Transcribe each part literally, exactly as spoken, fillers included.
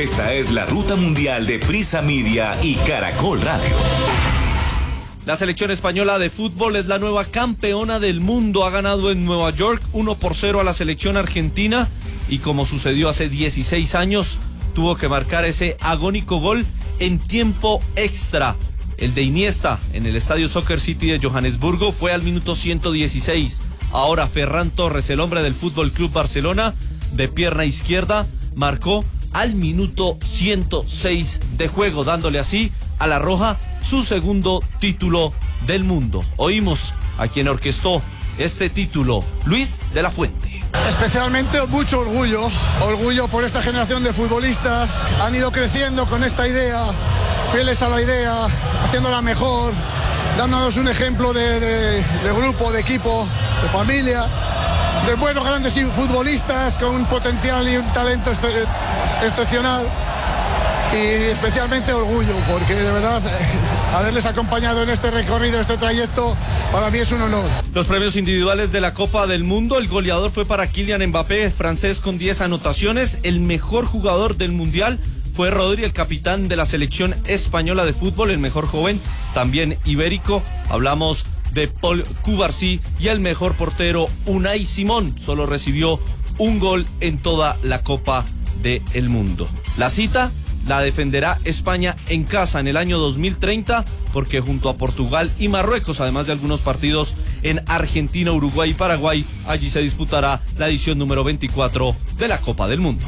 Esta es la ruta mundial de Prisa Media y Caracol Radio. La selección española de fútbol es la nueva campeona del mundo. Ha ganado en Nueva York uno por cero a la selección argentina y, como sucedió hace dieciséis años, tuvo que marcar ese agónico gol en tiempo extra. El de Iniesta en el Estadio Soccer City de Johannesburgo fue al minuto ciento dieciséis. Ahora Ferran Torres, el hombre del Fútbol Club Barcelona, de pierna izquierda, marcó al minuto ciento seis de juego, dándole así a la Roja su segundo título del mundo. Oímos a quien orquestó este título, Luis de la Fuente. Especialmente mucho orgullo, orgullo por esta generación de futbolistas. Han ido creciendo con esta idea, fieles a la idea, haciéndola mejor, dándonos un ejemplo de, de, de grupo, de equipo, de familia, de buenos grandes futbolistas con un potencial y un talento ex excepcional. Y especialmente orgullo, porque de verdad haberles acompañado en este recorrido, este trayecto, para mí es un honor. Los premios individuales de la Copa del Mundo, el goleador fue para Kylian Mbappé, francés, con diez anotaciones. El mejor jugador del Mundial fue Rodri, el capitán de la selección española de fútbol, el mejor joven, también ibérico. Hablamos de Paul Cubarsí. Y el mejor portero, Unai Simón, solo recibió un gol en toda la Copa del Mundo. La cita la defenderá España en casa en el año dos mil treinta, porque junto a Portugal y Marruecos, además de algunos partidos en Argentina, Uruguay y Paraguay, allí se disputará la edición número veinticuatro de la Copa del Mundo.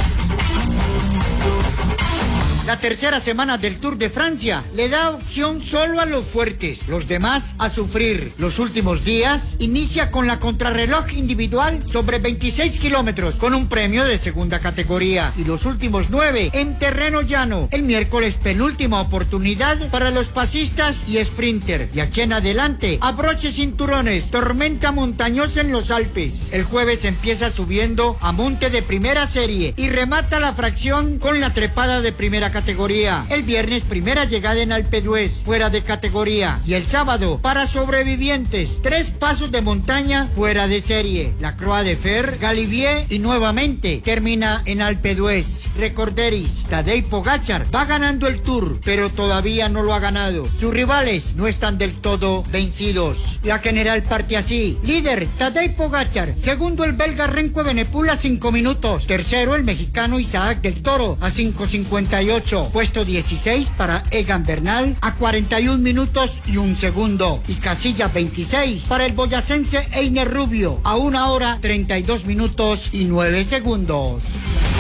La tercera semana del Tour de Francia le da opción solo a los fuertes, los demás a sufrir. Los últimos días inicia con la contrarreloj individual sobre veintiséis kilómetros con un premio de segunda categoría y los últimos nueve en terreno llano. El miércoles penúltima oportunidad para los pasistas y sprinter. Y aquí en adelante, abroche cinturones, tormenta montañosa en los Alpes. El jueves empieza subiendo a monte de primera serie y remata la fracción con la trepada de primera categoría. El viernes primera llegada en Alpe d'Huez, fuera de categoría. Y el sábado, para sobrevivientes, tres pasos de montaña fuera de serie. La Croix de Fer, Galibier y nuevamente termina en Alpe d'Huez. Recorderis, Tadej Pogačar va ganando el Tour, pero todavía no lo ha ganado. Sus rivales no están del todo vencidos. La general parte así: líder Tadej Pogačar, segundo el belga Renko Evenepoel a cinco minutos, tercero el mexicano Isaac del Toro a cinco cincuenta y ocho, puesto dieciséis para Egan Bernal a cuarenta y un minutos y un segundo, y casilla veintiséis para el boyacense Einer Rubio a una hora treinta y dos minutos y nueve segundos.